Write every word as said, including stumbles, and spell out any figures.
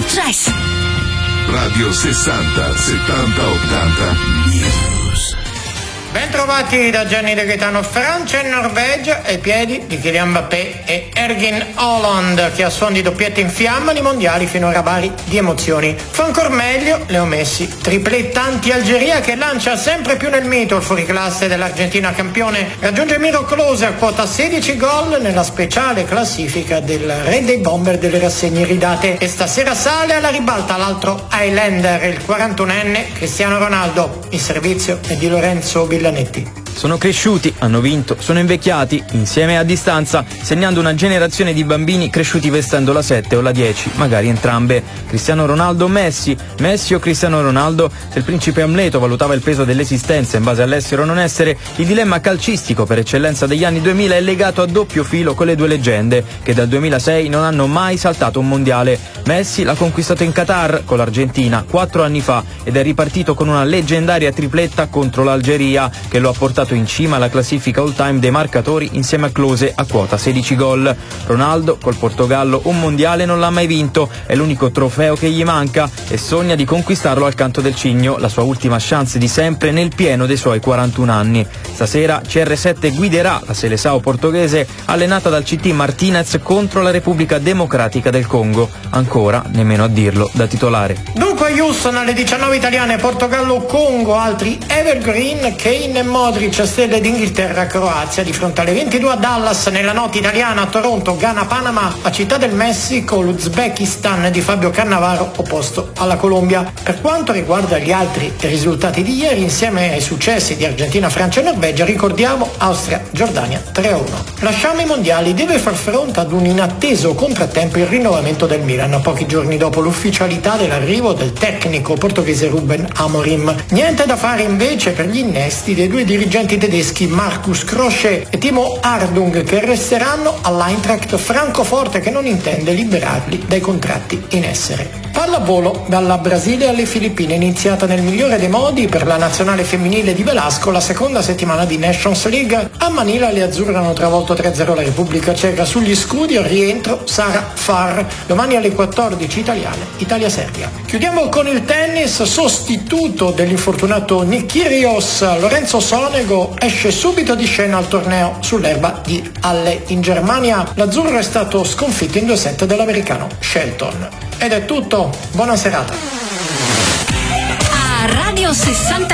Trash. Radio sessanta settanta ottanta News. Bentrovati da Gianni De Gaetano. Francia e Norvegia ai piedi di Kylian Mbappé e Erling Haaland, che a suon di doppiette infiammano i mondiali finora vari di emozioni. Fa ancor meglio Leo Messi, tripletta anti-Algeria che lancia sempre più nel mito il fuoriclasse dell'Argentina campione. Raggiunge miracolosa a quota sedici gol nella speciale classifica del re dei bomber delle rassegne iridate. E stasera sale alla ribalta l'altro Highlander, il quarantunenne Cristiano Ronaldo. Il servizio è di Lorenzo Bill. Sono cresciuti, hanno vinto, sono invecchiati, insieme a distanza, segnando una generazione di bambini cresciuti vestendo la sette o la dieci, magari entrambe. Cristiano Ronaldo o Messi? Messi o Cristiano Ronaldo? Se il principe Amleto valutava il peso dell'esistenza in base all'essere o non essere, il dilemma calcistico per eccellenza degli anni duemila è legato a doppio filo con le due leggende, che dal duemilasei non hanno mai saltato un mondiale. Messi l'ha conquistato in Qatar con l'Argentina quattro anni fa ed è ripartito con una leggendaria tripletta contro l'Algeria, che lo ha portato in cima alla classifica all time dei marcatori insieme a Klose a quota sedici gol. Ronaldo col Portogallo un mondiale non l'ha mai vinto, è l'unico trofeo che gli manca e sogna di conquistarlo al canto del cigno, la sua ultima chance di sempre nel pieno dei suoi quarantuno anni. Stasera C R sette guiderà la Seleção portoghese allenata dal C T Martinez contro la Repubblica Democratica del Congo, ancora nemmeno a dirlo da titolare. Dunque Houston alle diciannove italiane, Portogallo-Congo, altri evergreen, Kane e Modric, stelle d'Inghilterra, Croazia, di fronte alle ventidue a Dallas, nella notte italiana a Toronto, Ghana, Panama, a Città del Messico, l'Uzbekistan di Fabio Cannavaro opposto alla Colombia. Per quanto riguarda gli altri risultati di ieri, insieme ai successi di Argentina, Francia e Norvegia, ricordiamo Austria, Giordania tre a uno. Lasciamo i mondiali, deve far fronte ad un inatteso contrattempo il rinnovamento del Milan, pochi giorni dopo l'ufficialità dell'arrivo del tecnico portoghese Ruben Amorim. Niente da fare invece per gli innesti dei due dirigenti tedeschi Markus Krösche e Timo Ardung, che resteranno all'Eintracht Francoforte, che non intende liberarli dai contratti in essere. Pallavolo dalla Brasile alle Filippine, iniziata nel migliore dei modi per la nazionale femminile di Velasco la seconda settimana di Nations League. A Manila le azzurre hanno travolto tre a zero la Repubblica Ceca sugli scudi al rientro Sara Farr. Domani alle quattordici italiane, Italia-Serbia. Chiudiamo con il tennis, sostituto dell'infortunato Nick Kyrgios, Lorenzo Sonego esce subito di scena al torneo sull'erba di Halle in Germania. L'azzurro è stato sconfitto in due set dall'americano Shelton. Ed è tutto, buona serata. A Radio sessanta